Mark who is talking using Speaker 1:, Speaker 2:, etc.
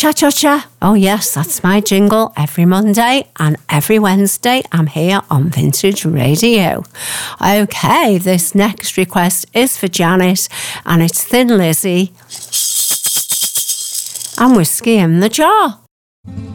Speaker 1: Cha-cha-cha. Oh yes, that's my jingle every Monday and every Wednesday. I'm here on Vintage Radio. Okay, this next request is for Janet and it's Thin Lizzy and Whiskey in the Jar.